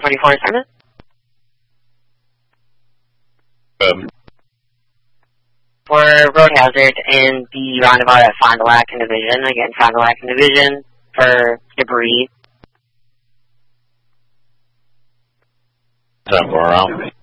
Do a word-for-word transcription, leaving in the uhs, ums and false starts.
twenty-four assignment. Um, For road hazard in the roundabout at Fond du Lac and Division. Again, Fond du Lac and Division for debris. ten four around.